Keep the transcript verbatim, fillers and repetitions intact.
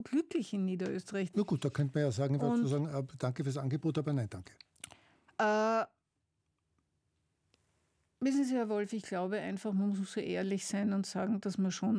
glücklich in Niederösterreich. Na gut, da könnte man ja sagen, zu sagen, äh, danke fürs Angebot, aber nein, danke. Äh, wissen Sie, Herr Wolf, ich glaube einfach, man muss so ehrlich sein und sagen, dass man schon